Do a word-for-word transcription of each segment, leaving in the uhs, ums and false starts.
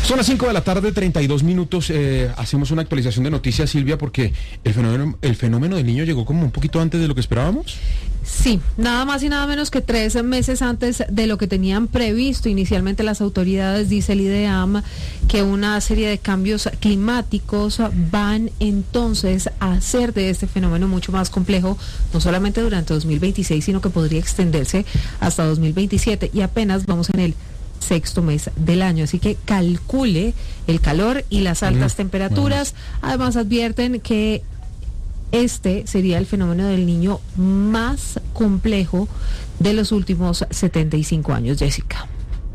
Son las cinco de la tarde, treinta y dos minutos. Eh, hacemos una actualización de noticias, Silvia, porque el fenómeno, el fenómeno del niño llegó como un poquito antes de lo que esperábamos. Sí, nada más y nada menos que tres meses antes de lo que tenían previsto inicialmente las autoridades. Dice el IDEAM que una serie de cambios climáticos van entonces a hacer de este fenómeno mucho más complejo, no solamente durante dos mil veintiséis, sino que podría extenderse hasta dos mil veintisiete, y apenas vamos en el sexto mes del año, así que calcule el calor y las altas mm, temperaturas. Bueno. Además advierten que este sería el fenómeno del niño más complejo de los últimos setenta y cinco años, Jessica.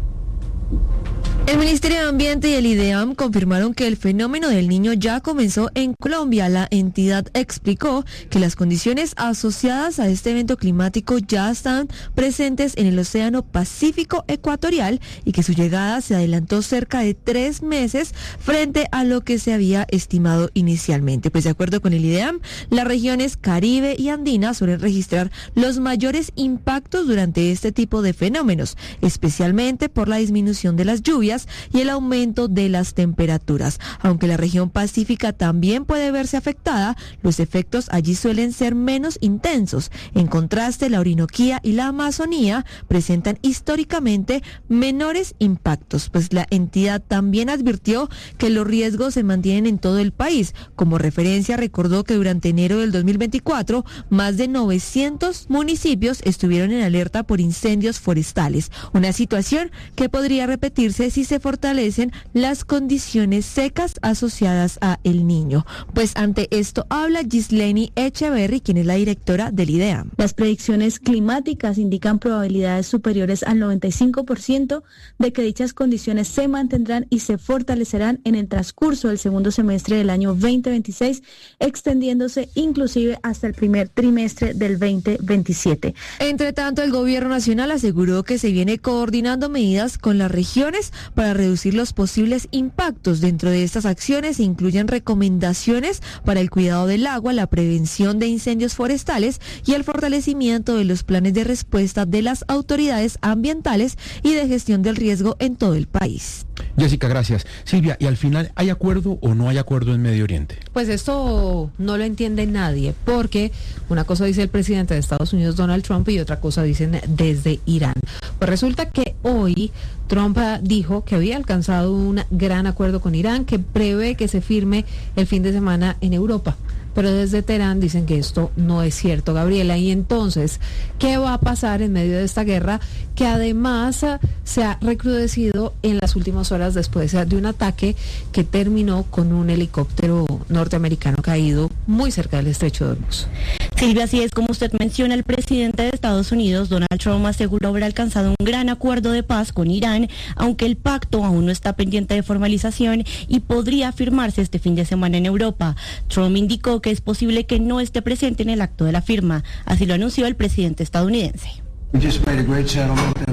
El Ministerio de Ambiente y el IDEAM confirmaron que el fenómeno del niño ya comenzó en Colombia. La entidad explicó que las condiciones asociadas a este evento climático ya están presentes en el Océano Pacífico Ecuatorial y que su llegada se adelantó cerca de tres meses frente a lo que se había estimado inicialmente. Pues de acuerdo con el IDEAM, las regiones Caribe y Andina suelen registrar los mayores impactos durante este tipo de fenómenos, especialmente por la disminución de las lluvias y el aumento de las temperaturas. Aunque la región pacífica también puede verse afectada, los efectos allí suelen ser menos intensos. En contraste, la Orinoquía y la Amazonía presentan históricamente menores impactos, pues la entidad también advirtió que los riesgos se mantienen en todo el país. Como referencia, recordó que durante enero del dos mil veinticuatro, más de novecientos municipios estuvieron en alerta por incendios forestales, una situación que podría repetirse si se fortalecen las condiciones secas asociadas a El Niño. Pues ante esto habla Gisleni Echeverry, quien es la directora del IDEAM. Las predicciones climáticas indican probabilidades superiores al noventa y cinco por ciento de que dichas condiciones se mantendrán y se fortalecerán en el transcurso del segundo semestre del año veinte veintiséis, extendiéndose inclusive hasta el primer trimestre del veinte veintisiete. Entre tanto, el gobierno nacional aseguró que se viene coordinando medidas con las regiones para reducir los posibles impactos. Dentro de estas acciones se incluyen recomendaciones para el cuidado del agua, la prevención de incendios forestales y el fortalecimiento de los planes de respuesta de las autoridades ambientales y de gestión del riesgo en todo el país. Jessica, gracias. Silvia, ¿y al final hay acuerdo o no hay acuerdo en Medio Oriente? Pues esto no lo entiende nadie, porque una cosa dice el presidente de Estados Unidos, Donald Trump, y otra cosa dicen desde Irán. Pues resulta que hoy Trump dijo que había alcanzado un gran acuerdo con Irán, que prevé que se firme el fin de semana en Europa. Pero desde Teherán dicen que esto no es cierto, Gabriela. Y entonces, ¿qué va a pasar en medio de esta guerra que además se ha recrudecido en las últimas horas después de un ataque que terminó con un helicóptero norteamericano caído muy cerca del Estrecho de Hormuz? Silvia, así es como usted menciona, el presidente de Estados Unidos, Donald Trump, aseguró haber alcanzado un gran acuerdo de paz con Irán, aunque el pacto aún no está pendiente de formalización y podría firmarse este fin de semana en Europa. Trump indicó que es posible que no esté presente en el acto de la firma, así lo anunció el presidente estadounidense. We just made a great settlement of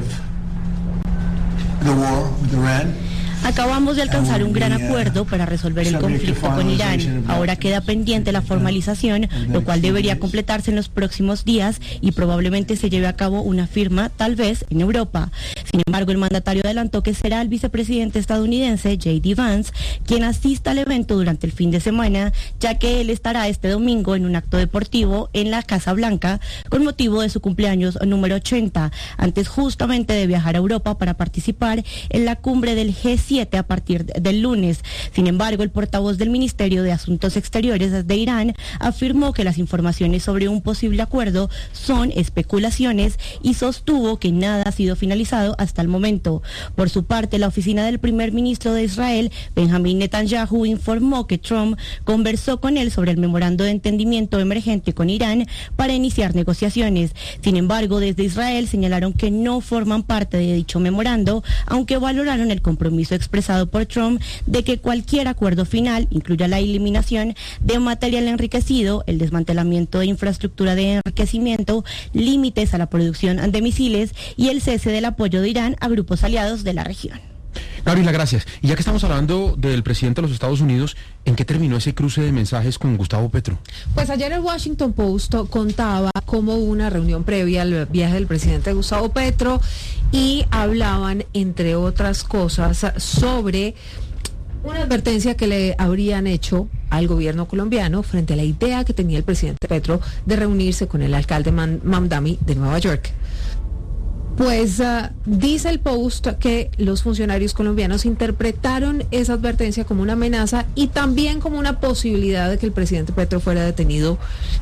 the war with Iran. Acabamos de alcanzar un gran acuerdo para resolver el conflicto con Irán. Ahora queda pendiente la formalización, lo cual debería completarse en los próximos días y probablemente se lleve a cabo una firma, tal vez, en Europa. Sin embargo, el mandatario adelantó que será el vicepresidente estadounidense, J D Vance, quien asista al evento durante el fin de semana, ya que él estará este domingo en un acto deportivo en la Casa Blanca con motivo de su cumpleaños número ochenta, antes justamente de viajar a Europa para participar en la cumbre del G siete a partir del lunes. Sin embargo, el portavoz del Ministerio de Asuntos Exteriores de Irán afirmó que las informaciones sobre un posible acuerdo son especulaciones y sostuvo que nada ha sido finalizado hasta el momento. Por su parte, la oficina del primer ministro de Israel, Benjamín Netanyahu, informó que Trump conversó con él sobre el memorando de entendimiento emergente con Irán para iniciar negociaciones. Sin embargo, desde Israel señalaron que no forman parte de dicho memorando, aunque valoraron el compromiso expresado por Trump de que cualquier acuerdo final incluya la eliminación de material enriquecido, el desmantelamiento de infraestructura de enriquecimiento, límites a la producción de misiles y el cese del apoyo de Irán a grupos aliados de la región. Gabriela, gracias. Y ya que estamos hablando del presidente de los Estados Unidos, ¿en qué terminó ese cruce de mensajes con Gustavo Petro? Pues ayer el Washington Post contaba cómo hubo una reunión previa al viaje del presidente Gustavo Petro y hablaban, entre otras cosas, sobre una advertencia que le habrían hecho al gobierno colombiano frente a la idea que tenía el presidente Petro de reunirse con el alcalde Man- Mamdani de Nueva York. Pues uh, dice el Post que los funcionarios colombianos interpretaron esa advertencia como una amenaza y también como una posibilidad de que el presidente Petro fuera detenido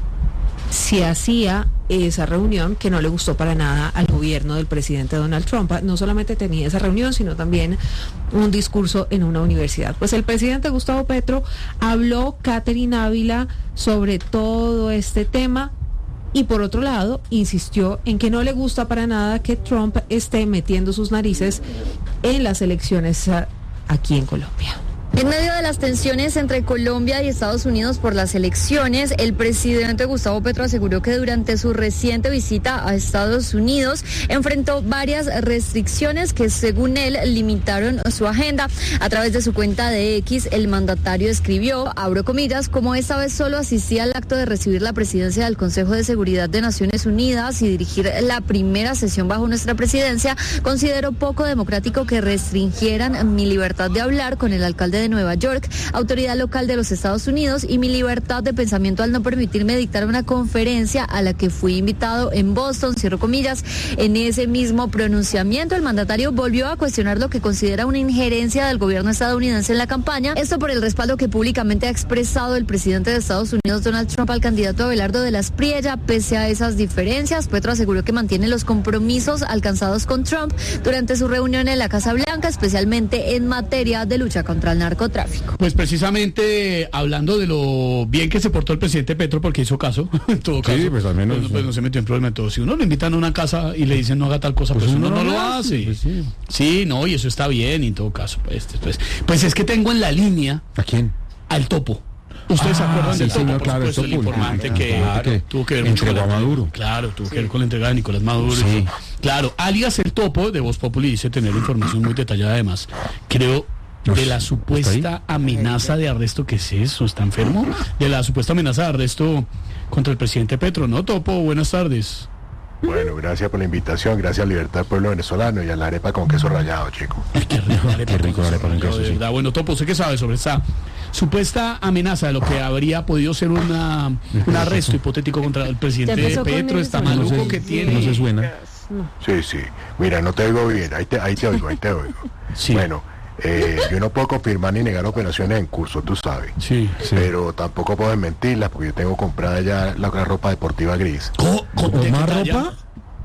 si hacía esa reunión que no le gustó para nada al gobierno del presidente Donald Trump. No solamente tenía esa reunión, sino también un discurso en una universidad. Pues el presidente Gustavo Petro habló, Catherine Ávila, sobre todo este tema y por otro lado insistió en que no le gusta para nada que Trump esté metiendo sus narices en las elecciones aquí en Colombia. En medio de las tensiones entre Colombia y Estados Unidos por las elecciones, el presidente Gustavo Petro aseguró que durante su reciente visita a Estados Unidos enfrentó varias restricciones que, según él, limitaron su agenda. A través de su cuenta de X, el mandatario escribió, abro comillas, como esta vez solo asistía al acto de recibir la presidencia del Consejo de Seguridad de Naciones Unidas y dirigir la primera sesión bajo nuestra presidencia, considero poco democrático que restringieran mi libertad de hablar con el alcalde de Nueva York, autoridad local de los Estados Unidos, y mi libertad de pensamiento al no permitirme dictar una conferencia a la que fui invitado en Boston, cierro comillas. En ese mismo pronunciamiento, el mandatario volvió a cuestionar lo que considera una injerencia del gobierno estadounidense en la campaña, esto por el respaldo que públicamente ha expresado el presidente de Estados Unidos, Donald Trump, al candidato Abelardo de la Espriella. Pese a esas diferencias, Petro aseguró que mantiene los compromisos alcanzados con Trump durante su reunión en la Casa Blanca, especialmente en materia de lucha contra el narcotráfico. Pues precisamente hablando de lo bien que se portó el presidente Petro, porque hizo caso, en todo caso, sí, pues al menos pues, pues no se metió en problema de todo. Si uno lo invitan a una casa y le dicen no haga tal cosa, pues, pues uno, uno no lo hace. hace. Pues sí. sí, no, y eso está bien, y en todo caso. Pues, pues, pues es que tengo en la línea... ¿A quién? Al Topo. ¿Ustedes se ah, acuerdan sí, del señor, Topo? Claro, Por supuesto, el, el informante ah, que, claro, que tuvo que ver mucho con la, Maduro. Claro, tuvo sí. que ver con la entrega de Nicolás Maduro. Sí. Claro, alias el Topo de Voz Populi dice tener información muy detallada además. Creo... de la supuesta amenaza de arresto, ¿qué es eso? ¿Está enfermo? De la supuesta amenaza de arresto contra el presidente Petro, ¿no, Topo? Buenas tardes. Bueno, gracias por la invitación, gracias a Libertad del Pueblo Venezolano y a la arepa con queso rallado, chico. Ay, qué rico, la arepa, qué rico la arepa con queso, sí. Bueno, Topo, ¿usted qué sabe sobre esta supuesta amenaza de lo que habría podido ser una, un arresto hipotético contra el presidente Petro? Está maluco no sé, que tiene. No se suena. Sí, sí. Mira, no te oigo bien, ahí te, ahí te oigo, ahí te oigo. Sí. Bueno. Eh, yo no puedo confirmar ni negar operaciones en curso, tú sabes. Sí, sí. Pero tampoco puedo desmentirlas porque yo tengo comprada ya la, la ropa deportiva gris. ¿Cómo? ¿Cómo más ropa?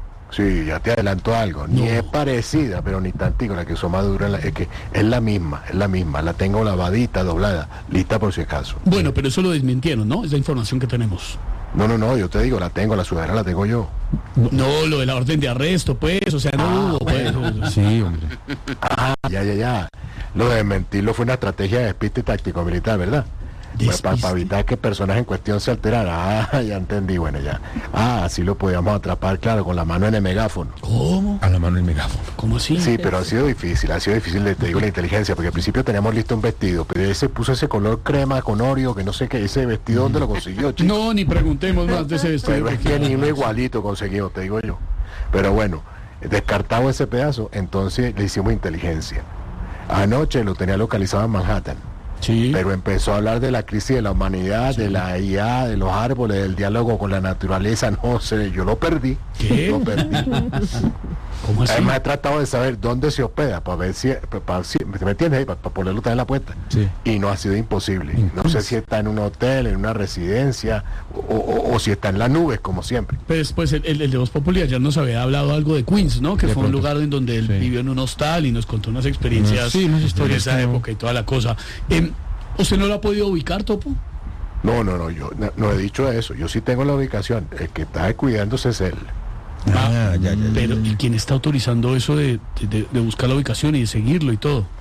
Sí, ya te adelanto algo. No. Ni es parecida, pero ni tantico. La que usó Maduro es que es la misma, es la misma. La tengo lavadita, doblada, lista por si acaso. Bueno, pero eso lo desmintieron, ¿no? Es la información que tenemos. No, no, no, yo te digo, la tengo, la sudadera la tengo yo. No, no lo de la orden de arresto, pues, o sea, no ah, hubo, bueno. pues. Sí, hombre. Ah, ya, ya, ya. Lo de mentirlo fue una estrategia de despiste táctico militar, ¿verdad? Pues para pa evitar que personas en cuestión se alteraran. Ah, ya entendí, bueno, ya. Ah, así lo podíamos atrapar, claro, con la mano en el megáfono. ¿Cómo? A la mano en el megáfono. ¿Cómo así? Sí, pero ha sido difícil, ha sido difícil, te digo, la inteligencia, porque al principio teníamos listo un vestido, pero él se puso ese color crema con Oreo, que no sé qué, ese vestido, ¿dónde lo consiguió, chico? No, ni preguntemos más de ese vestido. Pero es que ni uno igualito conseguimos, te digo yo. Pero bueno, descartado ese pedazo, entonces le hicimos inteligencia. Anoche lo tenía localizado en Manhattan. Sí. Pero empezó a hablar de la crisis de la humanidad, sí. de la I A, de los árboles, del diálogo con la naturaleza. No sé, yo lo perdí. ¿Qué? Lo perdí. ¿Cómo así? Además he tratado de saber dónde se hospeda para ver si, para, para, ¿me entiendes? Para, para ponerlo también en la puerta. Sí. Y no ha sido imposible. No sé si está en un hotel, en una residencia o, o, o si está en las nubes, como siempre. Pues, pues el, el, el de Voz Populi ayer nos había hablado algo de Queens, ¿no? Que de fue pronto. Un lugar en donde él sí. vivió en un hostal y nos contó unas experiencias no, sí, unas historias de esa como... época y toda la cosa. Eh, ¿Usted no lo ha podido ubicar, Topo? No, no, no, yo no, no he dicho eso. Yo sí tengo la ubicación. El que está cuidándose es él. Ah, ya, ya, ya, pero ¿y quién está autorizando eso de, de, de buscar la ubicación y de seguirlo y todo?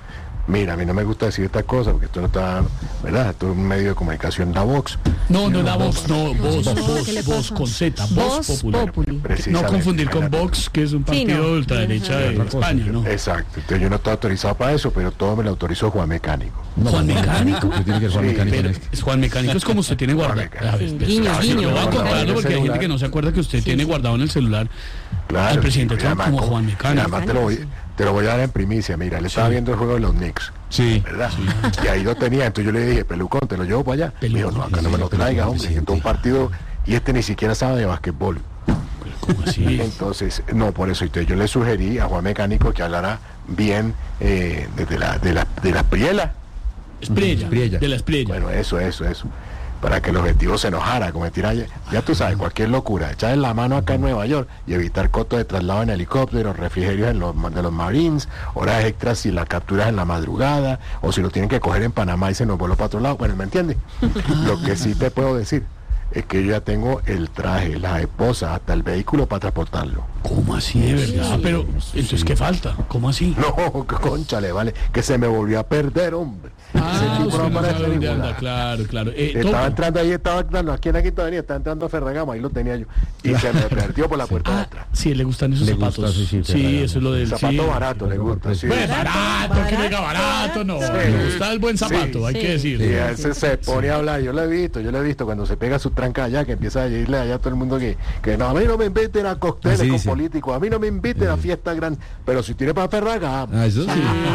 mira, a mí no me gusta decir esta cosa porque esto no está, ¿verdad? Esto es un medio de comunicación, da Vox. No, no, da Vox, no, Vox, Vox, Vox con Z, Vox Populi. No confundir con Vox, que es un partido de ultraderecha de España, ¿no? Exacto, entonces yo no estoy autorizado para eso, pero todo me lo autorizó Juan Mecánico. ¿Juan Mecánico? Tiene que ser Juan Sí, Mecánico en Pero esto. es Juan Mecánico es como usted tiene guardado. A ver, pues, Guiño, ah, guiño. yo voy a contarlo porque hay celular. gente que no se acuerda que usted tiene guardado en el celular Claro, al presidente sí, Trump además, como Juan Mecánico. Además te lo, voy, te lo voy a dar en primicia, mira, le estaba viendo el juego de los Knicks. Sí. ¿Verdad? Y ahí lo tenía, entonces yo le dije, Pelucón, te lo llevo para allá. Me dijo, no, acá no me lo traiga, hombre, en todo un partido, y este ni siquiera sabe de basquetbol. ¿Cómo así? Entonces, no, por eso, entonces yo le sugerí a Juan Mecánico que hablara bien eh, de, de la de la de las prielas. Espriella, Espriella. de la Espriella. Bueno, eso, eso, eso. Para que el objetivo se enojara, como decir, ya, ya tú sabes, cualquier locura, echarle la mano acá en Nueva York y evitar costos de traslado en helicóptero, refrigerios en los, de los Marines, horas extras si la capturas en la madrugada, o si lo tienen que coger en Panamá y se nos voló para otro lado. Bueno, ¿me entiendes? Lo que sí te puedo decir es que yo ya tengo el traje, las esposas, hasta el vehículo para transportarlo. ¿Cómo así, de verdad? Pero, entonces, ¿qué falta? ¿Cómo así? No, que cónchale, vale, que se me volvió a perder, hombre. Ah, Ese tipo usted no no aparece sabe dónde ningún anda, lado. claro, claro. Eh, Estaba Topo. entrando ahí, estaba entrando, aquí en la Quinta Avenida, estaba entrando a Ferragamo, ahí lo tenía yo. Y se me perdió por la puerta de Ah, atrás. sí, le gustan esos Le zapatos. gusta, sí, sí, sí, Ferragamo. eso es lo del... Zapato sí. barato, le gusta, sí. Pues barato, que diga barato, no. Le gusta el buen zapato, hay que Y decirlo. a ese se pone a hablar, yo lo he visto, yo lo he visto cuando se pega su tranca allá, que empieza a decirle allá a todo el mundo que, que no, a mí no me inviten a cócteles Así con dice. políticos, a mí no me inviten a fiestas grandes, pero si tiene para Ferragamo. Ah, eso sí.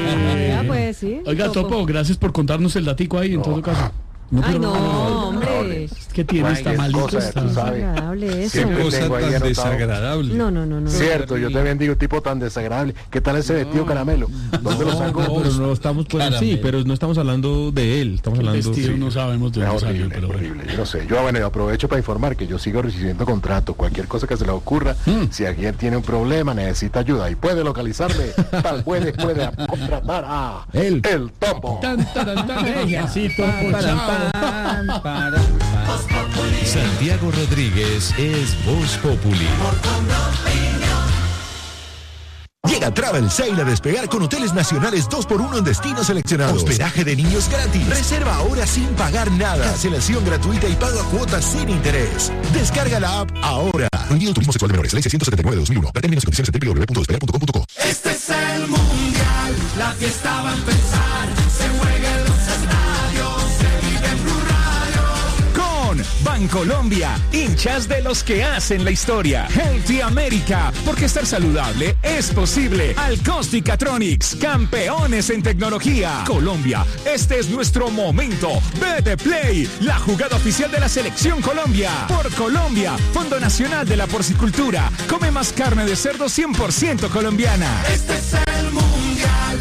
Ah, pues sí. Oiga, Topo, gracias por contarnos el datico ahí, en todo caso. Ay, no, hombre. ¿Qué tiene? Ay, Está qué malito. cosa, Está... tú sabes. Desagradable eso. Siempre Cosa tengo ahí tan anotado. desagradable. No, no, no, no. Cierto, yo te bendigo, tipo tan desagradable. ¿Qué tal ese vestido caramelo? ¿Dónde lo No, sacó? no, pero no estamos pues, sí, pero no estamos hablando de él, estamos El hablando vestido sí. no sabemos de Es dónde salió, horrible, pero bueno. horrible. Yo no sé. Yo, bueno, yo aprovecho para informar que yo sigo recibiendo contratos. Cualquier cosa que se le ocurra, Mm. si alguien tiene un problema, necesita ayuda y puede localizarme, tal puede, puede contratar a El- el Topo. Tan, taran, tan, ella, sí, Topo, chao. Santiago Rodríguez es Voz Populi. Llega Travel Sale a despegar con hoteles nacionales dos por uno en destinos seleccionados. Hospedaje de niños gratis. Reserva ahora sin pagar nada. Cancelación gratuita y pago a cuotas sin interés. Descarga la app ahora. Prohibido turismo sexual de menores. Ley seiscientos setenta y nueve de dos mil uno. Para términos y condiciones en doble u doble u doble u punto despegar punto com punto co. Este es el mundial, la fiesta va a empezar, se juega en los estadios, se vive en Blue Radio. Con Bancolombia, hinchas de los que hacen la historia. Healthy America, porque estar saludable es posible. Alcóstica-Tronics, campeones en tecnología. Colombia, este es nuestro momento. Vete Play, la jugada oficial de la Selección Colombia. Por Colombia, Fondo Nacional de la Porcicultura. Come más carne de cerdo cien por ciento colombiana. Este es el mundial.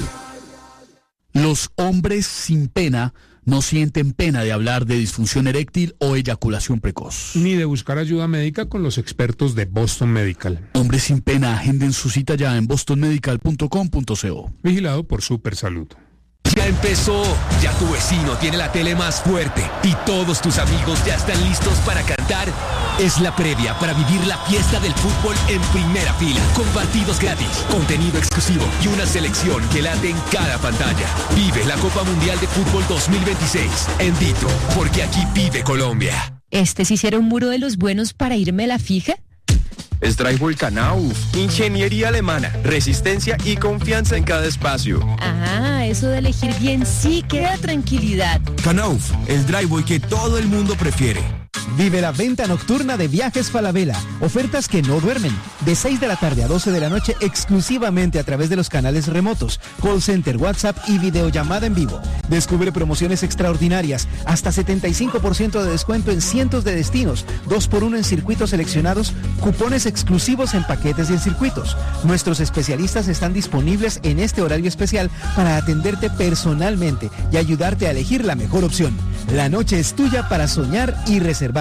Los hombres sin pena no sienten pena de hablar de disfunción eréctil o eyaculación precoz. Ni de buscar ayuda médica con los expertos de Boston Medical. Hombres sin pena, agenden su cita ya en boston medical punto com punto co. Vigilado por Supersalud. Ya empezó, ya tu vecino tiene la tele más fuerte y todos tus amigos ya están listos para cantar. Es la previa para vivir la fiesta del fútbol en primera fila, con partidos gratis, contenido exclusivo y una selección que late en cada pantalla. Vive la Copa Mundial de Fútbol dos mil veintiséis en Dito, porque aquí vive Colombia. ¿Este sí hiciera un muro de los buenos para irme a la fija? Es Drywall Knauf, ingeniería alemana, resistencia y confianza en cada espacio. Ah, eso de elegir bien sí que da tranquilidad. Knauf, el driveway que todo el mundo prefiere. Vive la venta nocturna de Viajes Falabella. Ofertas que no duermen. De seis de la tarde a doce de la noche exclusivamente a través de los canales remotos, call center, WhatsApp y videollamada en vivo. Descubre promociones extraordinarias, hasta setenta y cinco por ciento de descuento en cientos de destinos, dos por uno en circuitos seleccionados, cupones exclusivos en paquetes y en circuitos. Nuestros especialistas están disponibles en este horario especial para atenderte personalmente y ayudarte a elegir la mejor opción. La noche es tuya para soñar y reservar.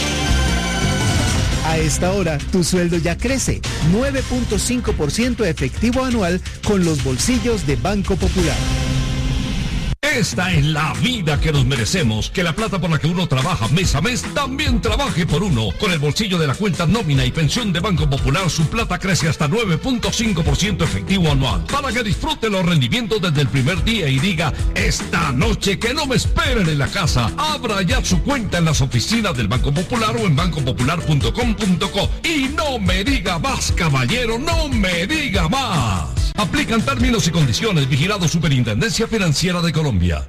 A esta hora, tu sueldo ya crece, nueve punto cinco por ciento efectivo anual con los bolsillos de Banco Popular. Esta es la vida que nos merecemos. Que la plata por la que uno trabaja mes a mes también trabaje por uno. Con el bolsillo de la cuenta nómina y pensión de Banco Popular, su plata crece hasta nueve punto cinco por ciento efectivo anual. Para que disfrute los rendimientos desde el primer día y diga, esta noche que no me esperen en la casa. Abra ya su cuenta en las oficinas del Banco Popular o en banco popular punto com punto co. Y no me diga más, caballero, no me diga más. Aplican términos y condiciones. Vigilado Superintendencia Financiera de Colombia.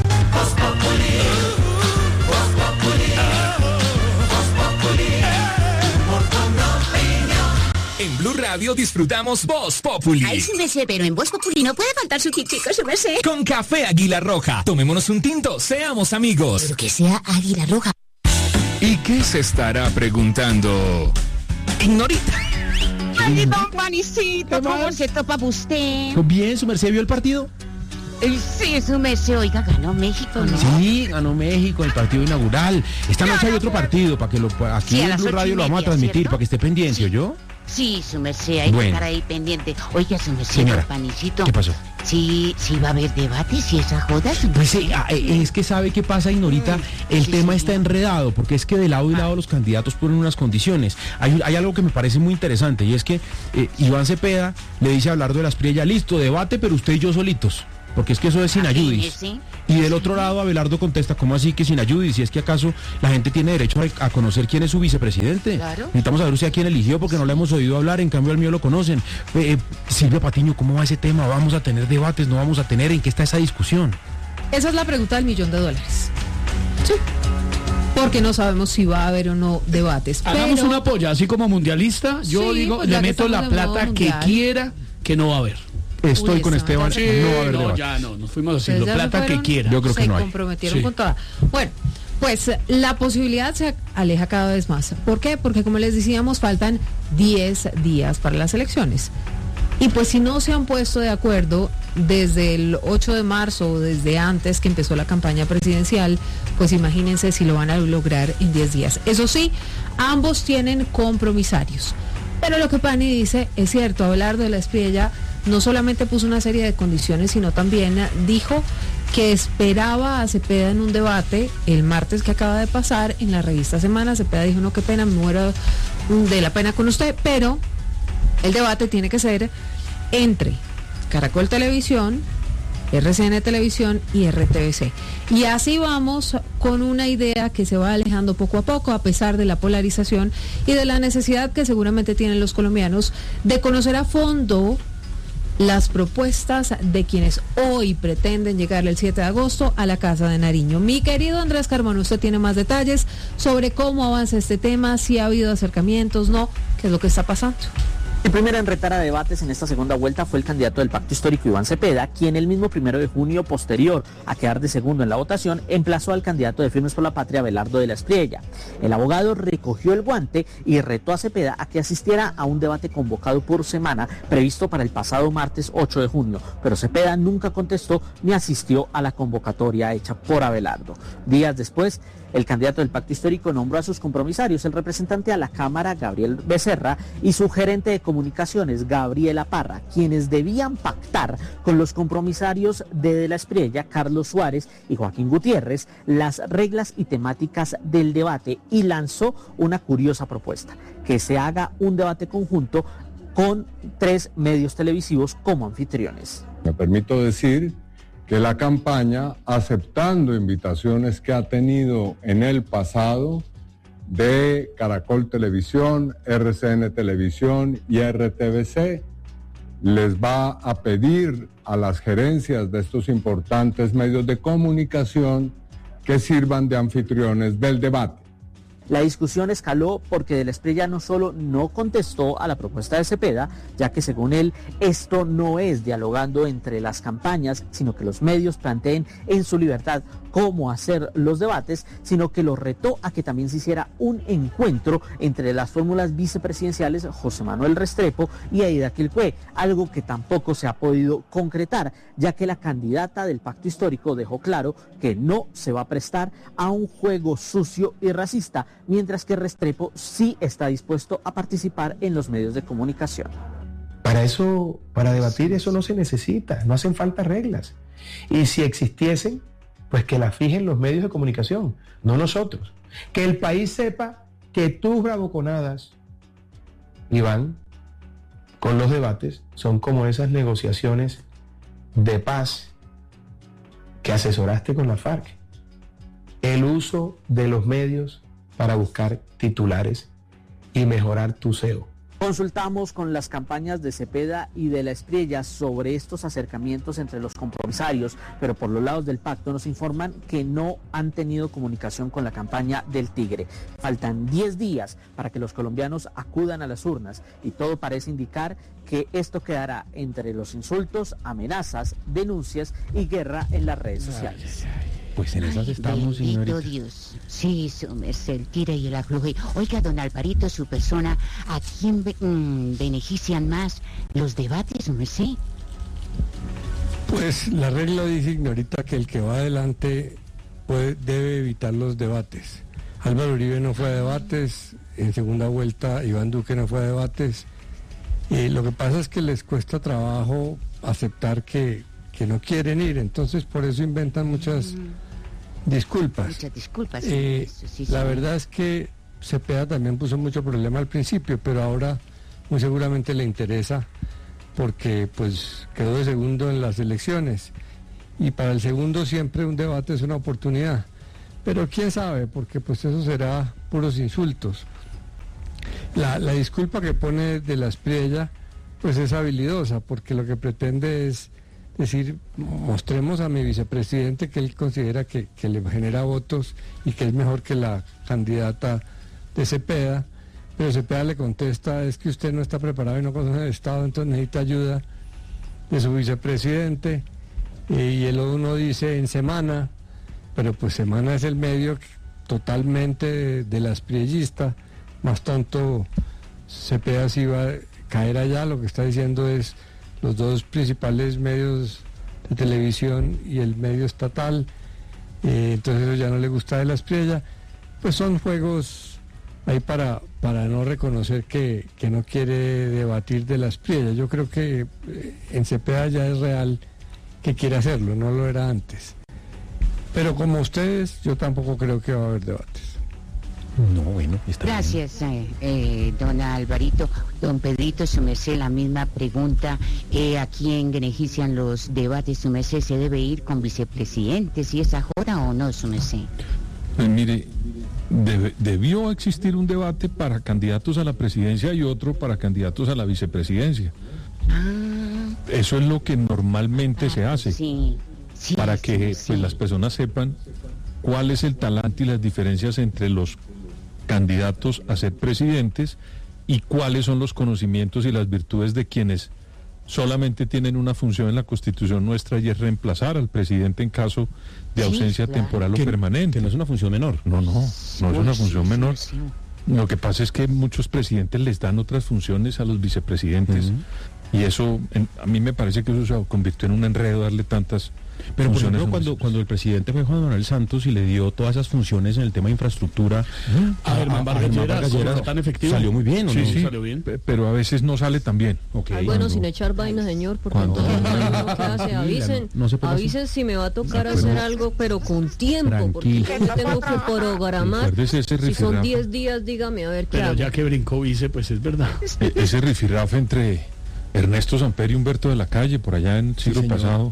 En Blue Radio disfrutamos Voz Populi. Ay, su merced, pero en Voz Populi no puede faltar su tintico, su merced. Con café Águila Roja. Tomémonos un tinto, seamos amigos. Pero que sea Águila Roja. ¿Y qué se estará preguntando Ignorita? Ay, don Juanicito, ¿cómo se topa usted? Bien, su merced, ¿vio el partido? Eh, Sí, su merced, oiga, ganó México, ¿no? Sí, ganó México el partido inaugural. Esta noche hay otro partido para que lo aquí Sí, a en las Blue ocho Radio y lo vamos a media, transmitir ¿cierto? para que esté pendiente, ¿oyó? Sí, su merced, hay Bueno. que estar ahí pendiente. Oiga, su merced, Señora, don Juanicito. ¿qué pasó? Sí, sí va a haber debates y esa joda, su Pues merced. sí, ah, eh, es que sabe qué pasa, Ignorita, el sí, tema sí, está sí. enredado, porque es que de lado y lado los candidatos ponen unas condiciones. Hay, hay algo que me parece muy interesante, y es que eh, Iván Cepeda le dice a Abelardo de la Espriella, listo, debate, pero usted y yo solitos, porque es que eso es sin ayudis. sí. Y del otro lado, Abelardo contesta, ¿cómo así que sin ayudis? Si es que acaso la gente tiene derecho a, a conocer quién es su vicepresidente. Claro. Necesitamos saber usted a quién eligió, porque no le hemos oído hablar, en cambio al mío lo conocen. Eh, eh, Silvia Patiño, ¿cómo va ese tema? ¿Vamos a tener debates? ¿No vamos a tener? ¿En qué está esa discusión? Esa es la pregunta del millón de dólares. Sí. Porque no sabemos si va a haber o no debates. Hagamos pero- una polla, así como mundialista, yo Sí, digo, pues le ya que meto la estamos de modo plata que mundial. quiera, que no va a haber. Estoy Uy, con esa Esteban, vaina- Sí, no va a haber no, debate. ya no, nos fuimos Ustedes haciendo ya se plata que fueron, quiera. Yo creo que se no hay. comprometieron Sí. con toda. Bueno, pues la posibilidad se aleja cada vez más. ¿Por qué? Porque como les decíamos, faltan diez días para las elecciones. Y pues si no se han puesto de acuerdo desde el ocho de marzo o desde antes que empezó la campaña presidencial, pues imagínense si lo van a lograr en diez días. Eso sí, ambos tienen compromisarios. Pero lo que Pani dice es cierto, Abelardo de la Espriella no solamente puso una serie de condiciones, sino también dijo que esperaba a Cepeda en un debate el martes que acaba de pasar en la revista Semana. Cepeda dijo, no, qué pena, me muero de la pena con usted, pero el debate tiene que ser entre Caracol Televisión, R C N Televisión y R T V C. Y así vamos con una idea que se va alejando poco a poco, a pesar de la polarización y de la necesidad que seguramente tienen los colombianos de conocer a fondo las propuestas de quienes hoy pretenden llegar el siete de agosto a la Casa de Nariño. Mi querido Andrés Carmona, usted tiene más detalles sobre cómo avanza este tema, si ha habido acercamientos, no, qué es lo que está pasando. El primero en retar a debates en esta segunda vuelta fue el candidato del Pacto Histórico, Iván Cepeda, quien el mismo primero de junio, posterior a quedar de segundo en la votación, emplazó al candidato de Firmes por la Patria, Abelardo de la Espriella. El abogado recogió el guante y retó a Cepeda a que asistiera a un debate convocado por semana, previsto para el pasado martes ocho de junio, pero Cepeda nunca contestó ni asistió a la convocatoria hecha por Abelardo. Días después, el candidato del Pacto Histórico nombró a sus compromisarios, el representante a la Cámara, Gabriel Becerra, y su gerente de comunicaciones, Gabriela Parra, quienes debían pactar con los compromisarios de De la Espriella, Carlos Suárez y Joaquín Gutiérrez, las reglas y temáticas del debate, y lanzó una curiosa propuesta, que se haga un debate conjunto con tres medios televisivos como anfitriones. Me permito decir que la campaña, aceptando invitaciones que ha tenido en el pasado de Caracol Televisión, R C N Televisión y R T V C, les va a pedir a las gerencias de estos importantes medios de comunicación que sirvan de anfitriones del debate. La discusión escaló porque De la Espriella no solo no contestó a la propuesta de Cepeda, ya que según él esto no es dialogando entre las campañas, sino que los medios planteen en su libertad cómo hacer los debates, sino que lo retó a que también se hiciera un encuentro entre las fórmulas vicepresidenciales José Manuel Restrepo y Aida Quilpué, algo que tampoco se ha podido concretar, ya que la candidata del Pacto Histórico dejó claro que no se va a prestar a un juego sucio y racista, mientras que Restrepo sí está dispuesto a participar en los medios de comunicación. Para eso, para debatir eso no se necesita, no hacen falta reglas. Y si existiesen, pues que la fijen los medios de comunicación, no nosotros. Que el país sepa que tus bravuconadas, Iván, con los debates, son como esas negociaciones de paz que asesoraste con la FARC. El uso de los medios para buscar titulares y mejorar tu S E O. Consultamos con las campañas de Cepeda y de la Espriella sobre estos acercamientos entre los compromisarios, pero por los lados del pacto nos informan que no han tenido comunicación con la campaña del Tigre. Faltan diez días para que los colombianos acudan a las urnas y todo parece indicar que esto quedará entre los insultos, amenazas, denuncias y guerra en las redes sociales. Ay, ay, ay. Pues en esas estamos, señorita. Dios. Sí, su merced, el tira y el afloje. Oiga, don Alvarito, su persona, ¿a quién be mmm, benefician más los debates, su merced? Pues la regla dice, Ignorita, que el que va adelante puede, debe evitar los debates. Álvaro Uribe no fue a debates, en segunda vuelta Iván Duque no fue a debates. Y lo que pasa es que les cuesta trabajo aceptar que, que no quieren ir, entonces por eso inventan muchas mm. disculpas. Muchas disculpas. Eh, eso, sí, la sí. verdad es que Cepeda también puso mucho problema al principio, pero ahora muy seguramente le interesa porque pues quedó de segundo en las elecciones y para el segundo siempre un debate es una oportunidad, pero quién sabe, porque pues eso será puros insultos. La, la disculpa que pone de la Espriella pues es habilidosa, porque lo que pretende es decir, mostremos a mi vicepresidente que él considera que, que le genera votos y que es mejor que la candidata de Cepeda, pero Cepeda le contesta, es que usted no está preparado y no conoce el Estado, entonces necesita ayuda de su vicepresidente, y el uno dice en Semana, pero pues Semana es el medio totalmente de, de la espriellista, más tonto Cepeda si va a caer allá, lo que está diciendo es los dos principales medios de televisión y el medio estatal, eh, entonces eso ya no le gusta de la Espriella, pues son juegos ahí para, para no reconocer que, que no quiere debatir de la Espriella. Yo creo que eh, en Cepeda ya es real que quiere hacerlo, no lo era antes. Pero como ustedes, yo tampoco creo que va a haber debates. No, bueno, está Gracias, eh, eh, don Alvarito. Don Pedrito, su merced, la misma pregunta. Eh, ¿A quién benefician los debates, su merced? ¿Se debe ir con vicepresidentes y esa joda o no, su merced? Pues mire, debe, debió existir un debate para candidatos a la presidencia y otro para candidatos a la vicepresidencia. Ah, Eso es lo que normalmente ah, se hace, sí, sí, para sí, que sí. pues, las personas sepan cuál es el talante y las diferencias entre los candidatos a ser presidentes y cuáles son los conocimientos y las virtudes de quienes solamente tienen una función en la Constitución nuestra y es reemplazar al presidente en caso de Sí, ausencia claro. temporal o Que- permanente. que no es una función menor. No, no, no es una Uy, función sí, menor. sí, Lo que pasa es que muchos presidentes les dan otras funciones a los vicepresidentes y eso, en- a mí me parece que eso se convirtió en un enredo darle tantas Pero por funciones. ejemplo, cuando, cuando el presidente fue Juan Manuel Santos y le dio todas esas funciones en el tema de infraestructura A Germán Vargas Lleras, Lleras, ¿fue tan efectivo? salió muy bien, ¿o Sí, no? sí, Salió bien. pe- pero a veces no sale tan bien. Ay, bueno, sin echar vaina, señor, porque Cuando- todo el mundo que hace, avisen, No se ponga así. avisen si me va a tocar No, hacer pero- algo, pero con tiempo, porque Tranquilo. yo tengo que programar. Acuérdese ese Si son rifirrafe. diez días, dígame a ver qué Pero hago. ya que brincó vice, pues es verdad. E- ese rifirrafe entre Ernesto Samper y Humberto de la Calle por allá en el siglo señor. pasado,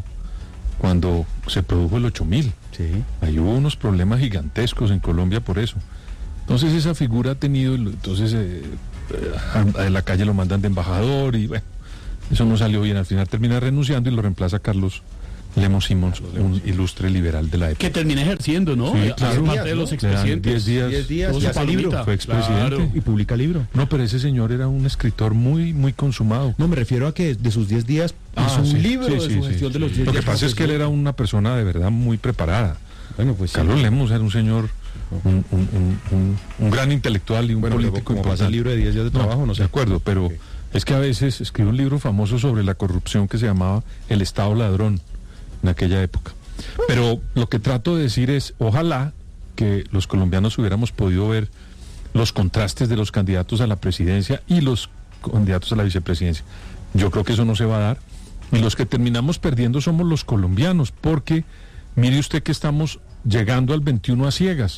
cuando se produjo el ocho mil. Sí. Ahí hubo unos problemas gigantescos en Colombia por eso. Entonces esa figura ha tenido, entonces eh, a, a de la Calle lo mandan de embajador y bueno, eso no salió bien. Al final termina renunciando y lo reemplaza Carlos Lemos Simons, un ilustre liberal de la época. Que termina ejerciendo, ¿no? Sí, Hace claro. parte de los Le dan expresidentes. diez días, diez días Todo y su hace libro. palomita. fue expresidente Claro. Y publica libro. No, pero ese señor era un escritor muy, muy consumado. No, me refiero a que de sus diez días Ah, hizo un sí, libro sí, de sí, su sí, gestión de los sí. diez Lo que días. pasa es que él era una persona de verdad muy preparada. Bueno, pues sí. Carlos Lemos era un señor, un, un- un- un- un gran intelectual y un Bueno, luego, político como pasa importante. el libro de diez días de trabajo, no sé. De acuerdo, pero Ok. es que a veces escribió un libro famoso sobre la corrupción que se llamaba El Estado Ladrón en aquella época. Pero lo que trato de decir es, ojalá que los colombianos hubiéramos podido ver los contrastes de los candidatos a la presidencia y los candidatos a la vicepresidencia. Yo creo que eso no se va a dar. Y los que terminamos perdiendo somos los colombianos, porque mire usted que estamos llegando al veintiuno a ciegas.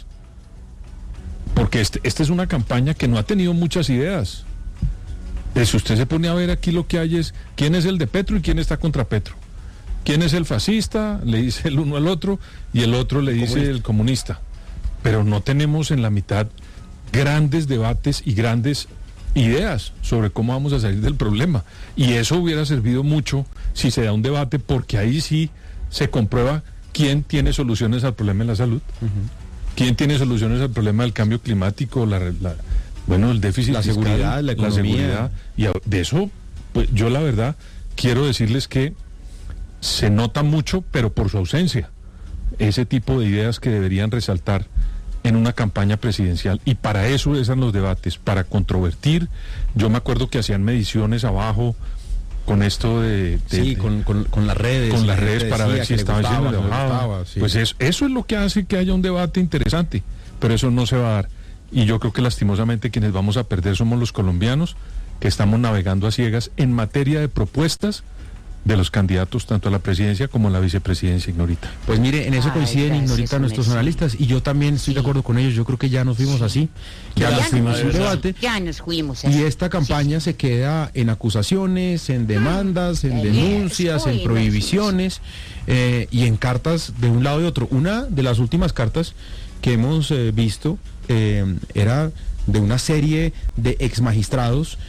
Porque este, esta es una campaña que no ha tenido muchas ideas. Eh, si usted se pone a ver aquí, lo que hay es quién es el de Petro y quién está contra Petro. ¿Quién es el fascista? Le dice el uno al otro y el otro le dice comunista. El comunista. Pero no tenemos en la mitad grandes debates y grandes ideas sobre cómo vamos a salir del problema. Y eso hubiera servido mucho si se da un debate, porque ahí sí se comprueba quién tiene soluciones al problema de la salud, uh-huh. quién tiene soluciones al problema del cambio climático, la, la bueno, el déficit la fiscal, seguridad, la economía. La seguridad. Y de eso, pues yo la verdad quiero decirles que se nota mucho, pero por su ausencia, ese tipo de ideas que deberían resaltar en una campaña presidencial, y para eso eran los debates, para controvertir. Yo me acuerdo que hacían mediciones abajo con esto de... de sí, con, con, con las redes. Con las redes para ver si estaba yendo de bajada. Sí. Pues eso, eso es lo que hace que haya un debate interesante, pero eso no se va a dar. Y yo creo que lastimosamente quienes vamos a perder somos los colombianos, que estamos navegando a ciegas en materia de propuestas de los candidatos tanto a la presidencia como a la vicepresidencia, Ignorita. Pues mire, en eso coinciden, Ay, Ignorita, nuestros analistas, y yo también estoy sí. de acuerdo con ellos. Yo creo que ya nos fuimos así, ya, ya nos fuimos en debate, ya nos fuimos así. Y esta campaña sí. se queda en acusaciones, en demandas, en denuncias, en prohibiciones, eh, y en cartas de un lado y otro. Una de las últimas cartas que hemos eh, visto eh, era de una serie de exmagistrados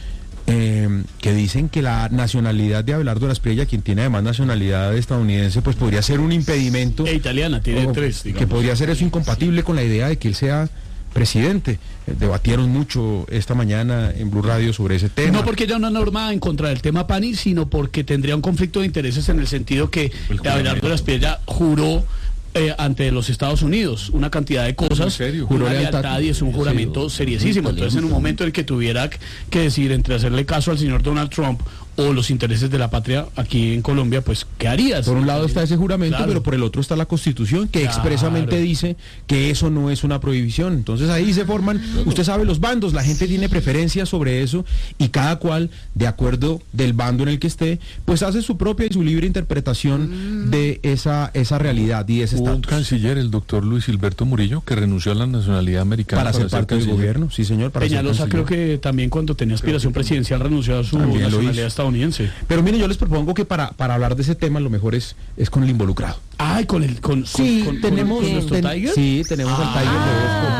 Eh, que dicen que la nacionalidad de Abelardo de la Espriella, quien tiene además nacionalidad estadounidense, pues podría ser un impedimento. E italiana, tiene tres, digamos. Que podría ser eso incompatible con la idea de que él sea presidente. Eh, debatieron mucho esta mañana en Blue Radio sobre ese tema. No porque haya una norma en contra del tema Pani, sino porque tendría un conflicto de intereses en el sentido que Abelardo de la Espriella juró Eh, ante los Estados Unidos una cantidad de cosas, juró lealtad, y es un juramento seriosísimo. Entonces, en un momento en el que tuviera que decidir entre hacerle caso al señor Donald Trump o los intereses de la patria aquí en Colombia, pues ¿qué harías? Por un lado está ese juramento, claro. pero por el otro está la Constitución, que claro. expresamente dice que eso no es una prohibición. Entonces ahí se forman, usted sabe, los bandos, la gente tiene preferencias sobre eso, y cada cual, de acuerdo del bando en el que esté, pues hace su propia y su libre interpretación mm. de esa esa realidad y ese estatus. Un canciller, el doctor Luis Gilberto Murillo, que renunció a la nacionalidad americana para, para ser parte del gobierno, sí señor. Para Peñalosa creo que también cuando tenía aspiración presidencial renunció a su nacionalidad estadounidense. Pero mire, yo les propongo que para, para hablar de ese tema lo mejor es, es con el involucrado. Ay, con el con, sí, con, tenemos con nuestro ten, Tiger. Sí, tenemos ah, al Tiger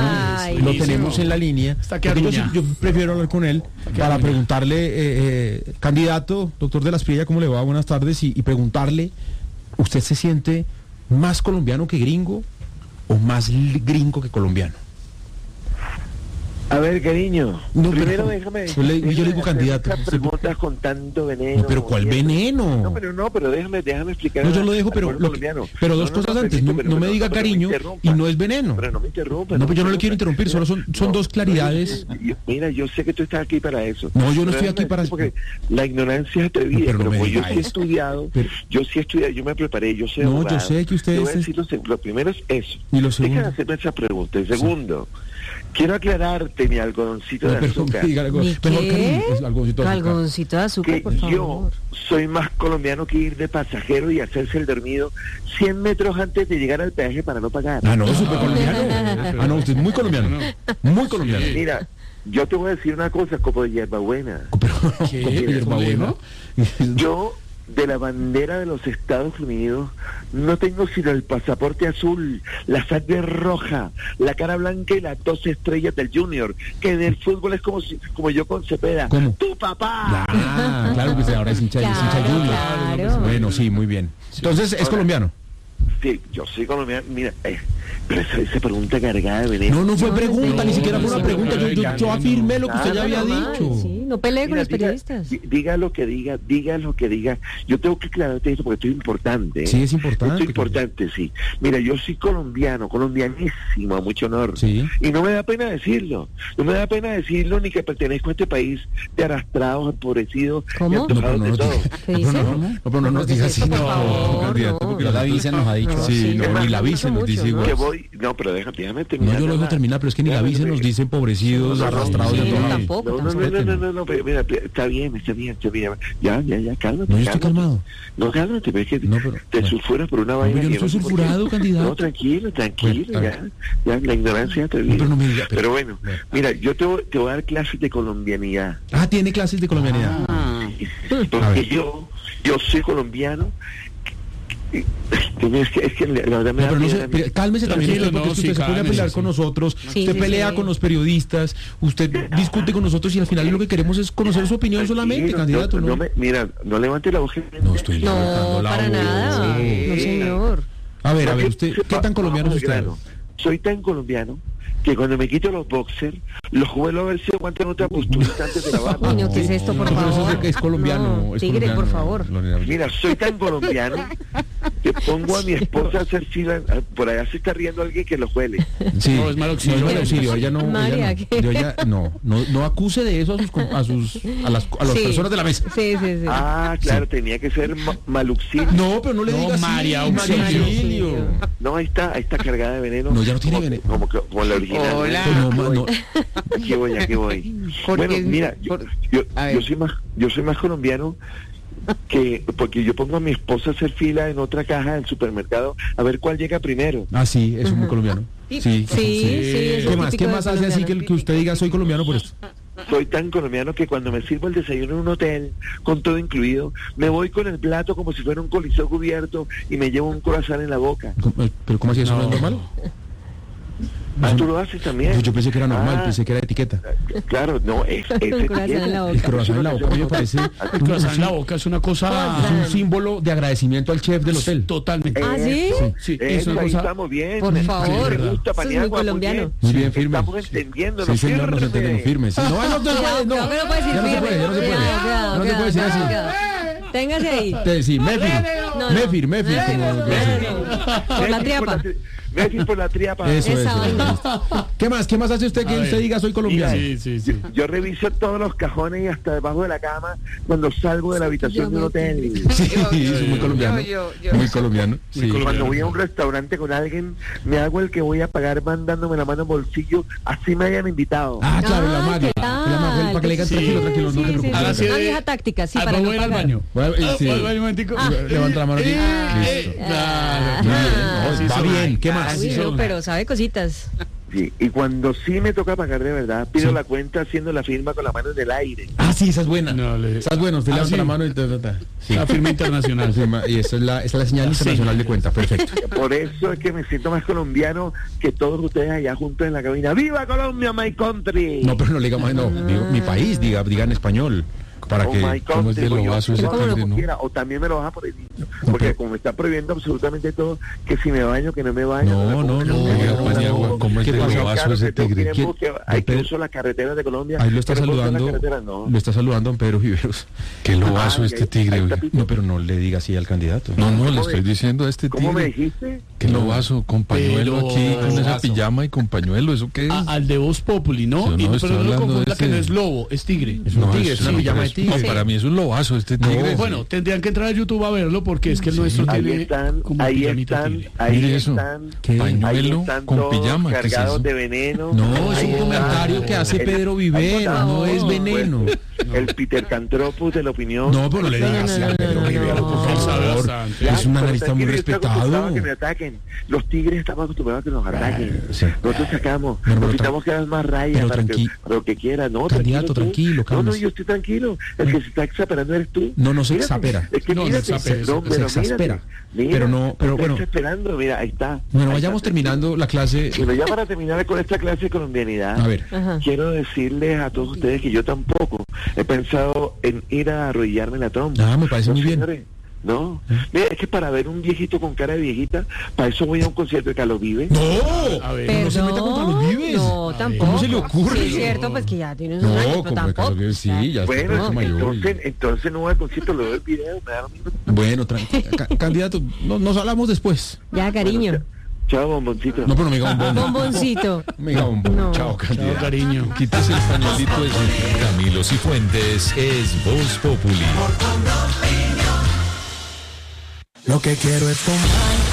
de Voz Populi. Lo tenemos en la línea. Yo, yo prefiero hablar con él para aruña. preguntarle, eh, eh, candidato, doctor de la Espriella, ¿cómo le va? Buenas tardes. Y, y preguntarle, ¿usted se siente más colombiano que gringo o más gringo que colombiano? A ver, cariño, no, primero pero, déjame, yo le, déjame yo le digo candidato. Preguntas con tanto veneno. No, pero ¿cuál veneno? No, pero no, pero déjame, déjame explicar. No, yo lo dejo, pero, lo, pero dos no, no, cosas no, antes. No, no me diga cariño y no es veneno. Pero no me interrumpa. No, pero yo no le quiero interrumpir, solo son, son no, dos claridades. Yo, mira, yo sé que tú estás aquí para eso. No, yo no estoy aquí para eso. Porque la ignorancia es atrevida, pero, pero pues yo sí he estudiado, pero, yo sí he estudiado, yo me preparé, yo sé. No, abogado. yo sé que ustedes. Es... Lo, lo primero es eso. Y lo segundo. Déjame hacerme esa pregunta. El segundo. Sí. Quiero aclararte mi algodoncito de azúcar. Algo, ¿Mi qué? Mejor, algodoncito de azúcar. Algodoncito de azúcar, que por favor. Yo soy más colombiano que ir de pasajero y hacerse el dormido cien metros antes de llegar al peaje para no pagar. Ah, no, súper colombiano. Ah, no, usted es muy colombiano. Muy colombiano. Mira, yo te voy a decir una cosa, copo de hierbabuena. ¿Qué? ¿Copo de hierbabuena? Yo... de la bandera de los Estados Unidos no tengo sino el pasaporte azul, la sangre roja, la cara blanca y las dos estrellas del Junior, que del fútbol es como si, como yo con Cepeda. ¿Cómo? ¡Tu papá! Ah, claro que sí, ahora es hincha, claro, hincha Junior. Claro. Bueno, sí, muy bien. Entonces, ¿es ahora, colombiano? Sí, yo soy colombiano. Mira, eh, pero esa, esa pregunta cargada de veneno. No, no fue pregunta, no, ni siquiera fue una pregunta. Yo, yo, yo afirmé lo que usted ya había dicho. Sí, no pelee con los periodistas. Diga, diga lo que diga, diga lo que diga. Yo tengo que aclararte esto porque esto es importante. ¿eh? Sí, es importante. Esto es importante, sí. Mira, yo soy colombiano, colombianísimo, a mucho honor. Sí. Y no me da pena decirlo. No me da pena decirlo ni que pertenezco a este país de arrastrados, empobrecidos y antojados de todo. ¿Qué dice? No, no, no nos diga así, no. Porque la Vice nos ha dicho. Sí, ni la Vice nos dice igual. voy, no, pero déjame, déjame terminar. No, yo lo dejo terminar, pero es que ni la vice nos dicen pobrecidos, arrastrados de todo. No, no, no, no, no, no, mira, está bien, está bien, está bien. Ya, ya, ya, cálmate. No, yo estoy calmado. No, cálmate, pero es que te sulfuras por una vaina. Yo no estoy sulfurado, candidato. No, tranquilo, tranquilo, ya, ya, la ignorancia te viene. Pero bueno, mira, yo te voy, te voy a dar clases de colombianidad. Ah, tiene clases de colombianidad. Porque yo, yo soy colombiano. Es que, es que la verdad me no, da pero no pena, se, pero cálmese también usted, porque no, usted sí, se pone a pelear sí. con nosotros, sí, usted sí, pelea sí. con los periodistas, usted discute con nosotros y al final lo que queremos es conocer su opinión solamente, candidato. No, ¿no? no me, mira, no levante la voz. No estoy levantando no, la para voz. nada, sí. no señor. A ver, a ver, usted, ¿qué tan colombiano es usted? Soy tan colombiano que cuando me quito los boxers, los vuelvo a ver si aguantan otra postura antes de grabar. No, no, ¿qué es esto, por no, favor? Eso es, es colombiano. No, es tigre, colombiano, por favor. Mira, soy tan colombiano que pongo a mi esposa a hacer fila. Por allá se está riendo alguien que lo huele. Sí, no, es mal auxilio. No, es mal auxilio. Ella no, María, ella no, ella, no, no, no acuse de eso a sus, a sus, a las, a las sí. personas de la mesa. Sí, sí, sí. Ah, claro, sí. tenía que ser ma maluxilio. No, pero no le no, digas María así, auxilio. auxilio. No, ahí está, ahí está cargada de veneno. No, ya no tiene como, veneno. Como, como, como la original. Hola. No, no, no. Aquí voy, aquí voy. Porque, bueno, mira, yo, por, yo, yo soy más, yo soy más colombiano que porque yo pongo a mi esposa a hacer fila en otra caja del supermercado a ver cuál llega primero. Ah, sí, eso es muy colombiano. Sí, sí, sí. sí ¿Qué más? ¿Qué más hace así que, que usted diga soy colombiano por esto? Soy tan colombiano que cuando me sirvo el desayuno en un hotel, con todo incluido, me voy con el plato como si fuera un coliseo cubierto y me llevo un corazón en la boca. ¿Pero cómo así eso no, no es normal? Ah, tú lo haces también. Yo, yo pensé que era normal, ah, pensé que era etiqueta. Claro, no, es, es el corazón en la boca. El corazón en la boca, a mí me parece. El corazón en la boca es una cosa. Es un símbolo de agradecimiento al chef del hotel. Totalmente. ¿Ah, sí? Sí, sí eso, eso ahí cosa... estamos bien. Por favor, me gusta eso es muy colombiano. Muy bien, firme. Estamos entendiendo. Sí, señor, nos entendemos firmes. Sí. No, no, no, no, no, no, no puede decir firme. Ya no se puede, ya no se puede. No se puede decir así. Téngase ahí. Sí, Mefir. Mefir, Mefir. Por la triapa. Mefir por la triapa. Eso es. ¿Qué más? ¿Qué más hace usted que A usted ver. diga soy colombiano? Sí, sí, sí. Yo, yo reviso todos los cajones y hasta debajo de la cama cuando salgo de la habitación de un hotel. Sí, es muy colombiano. Yo, yo, yo. Muy colombiano. Muy Sí. colombiano. Cuando voy a un restaurante con alguien, me hago el que voy a pagar mandándome la mano en bolsillo, así me hayan invitado. Ah, claro, la Ah, magia. ¿qué tal? La magia, para que le digan Sí, tranquilo, tranquilo, no sí, te sí, preocupes. sí. Hágase Una de- vieja táctica, sí, Ah, para voy no a ir al pagar. baño. Bueno, eh, sí. Ah, voy al baño un momentico. Ah. Levanta la mano aquí. Ah, Listo. ah, Muy bien, ah, no, sí va son. bien. ¿Qué más? Así Uy, son. no, pero sabe cositas. Sí, y cuando sí me toca pagar de verdad, pido Sí. la cuenta haciendo la firma con la mano en el aire. Ah, sí, esa es buena. No, le- Esa es buena. Usted Ah, levanta sí. la mano y ta, ta, ta. Sí. La firma internacional. Sí, ma- y esa es la, esa es la señal internacional de cuenta. Perfecto. Por eso es que me siento más colombiano que todos ustedes allá juntos en la cabina. ¡Viva Colombia, my country! No, pero no le diga más, no. Digo, mi país, diga, diga en español. Para Oh que. my ¿cómo es de country, lobazo yo- ese yo hago lo tigre, que no? quiera, o también me lo vas a prohibir, porque pero- como me está prohibiendo absolutamente todo, que si me baño, que no me baño. No, me no, pongo- no, Oiga, no, Paniagua, no. ¿cómo es ¿Qué de pasó? lobazo Claro, ese que tengo tigre? tiempo que hay que Pedro- uso las carreteras de Colombia. Ahí lo está pero no uso las saludando. carreteras, no. Lo está saludando don Pedro Viveros. Qué lobazo Ah, este ahí- tigre, ahí está oiga. Pico. No, pero no le diga así al candidato. No, no, le ¿Cómo estoy me- diciendo a este ¿Cómo me tigre. dijiste? Qué lobazo, con pañuelo Pero- aquí, con esa lobazo. pijama y con pañuelo, ¿eso qué es? A- al de Voz Populi, ¿no? Yo no Y- estoy pero no lo hablando de confunda que ese. no es lobo, es tigre. Es un No, tigre, es una sí, pijama de pero es- tigre. no, para mí es un lobazo este tigre. Bueno, tendrían que entrar a YouTube a verlo porque es que el nuestro Ahí tiene están, como ahí pijamita están, tigre. ahí Mire eso. están, ¿Qué? ahí Pañuelo están con todos pijama, ¿qué es cargados eso? de veneno. No, es Ahí un está comentario que hace el- Pedro Viveros, no es veneno. El Peter Cantropus de la opinión. No, pero no le diga así al Pedro Viveros, por Él sabe favor. bastante. Es un pero analista muy tranquilo, yo estoy acostumbrado respetado. a que me ataquen. Los tigres estamos acostumbrados a que nos ataquen. sí. Nosotros sacamos, Pero, pero, nos quitamos cada vez más rayas pero para, que, tranqui- para lo que quiera. No, Candidato, tranquilo, tú. No, no, cálmese. yo estoy tranquilo. El que se está exagerando eres tú. No, no se Mírate, exaspera. Es que No, no mírate, exaspera, no, se pero mírate, exaspera. mira, Pero no, pero está bueno. exasperando, mira, ahí está. Bueno, Ahí vayamos está. terminando la clase. Bueno, ya para terminar con esta clase de colombianidad, A ver. Ajá. quiero decirles a todos ustedes que yo tampoco he pensado en ir a arrodillarme en la tromba. Ah, me parece No, muy bien. señores, no, mira, es que para ver un viejito con cara de viejita, para eso voy a un concierto de Carlos Vives. ¡No! A ver. Pero no se meta Perdón, contra los Vives. No, tampoco. ¿Cómo se le ocurre? Sí, es cierto, pues que ya tienes un No, año, pero como tampoco. Carlos Vives, sí, ya está Bueno, por eso mayor. entonces, entonces no voy al concierto, lo veo el video, me da lo mismo. Bueno, tranquilo. Candidato, no- nos hablamos después. Ya, cariño. Chao, bomboncito. No, pero no me diga bombón. Bomboncito. Me diga bombón. No. Chao, candidato. Chao, cariño. Quítese el pañuelito ese. Camilo Cifuentes es Voz Populi. Lo que quiero es tomar